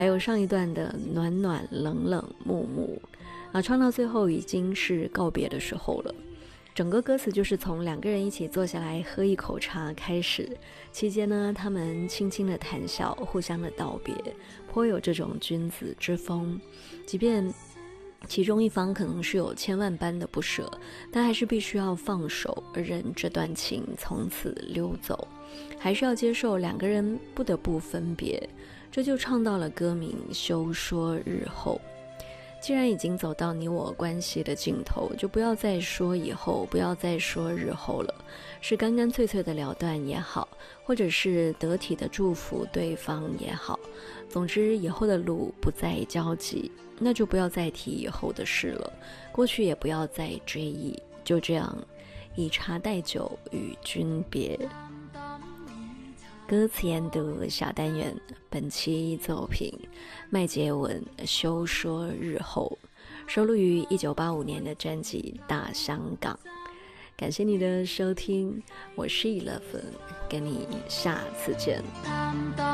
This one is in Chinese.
还有上一段的暖暖冷冷木木唱到最后已经是告别的时候了。整个歌词就是从两个人一起坐下来喝一口茶开始，期间呢，他们轻轻的谈笑，互相的道别，颇有这种君子之风。即便其中一方可能是有千万般的不舍，但还是必须要放手，任这段情从此溜走，还是要接受两个人不得不分别。这就唱到了歌名休说日后。既然已经走到你我关系的尽头，就不要再说以后，不要再说日后了，是干干脆脆的了断也好，或者是得体的祝福对方也好，总之以后的路不再交集，那就不要再提以后的事了，过去也不要再追忆，就这样以茶代酒与君别。歌词研读小单元，本期作品麦洁文休说日后，收录于1985年的专辑《大香港》。感谢你的收听，我是11，跟你下次见。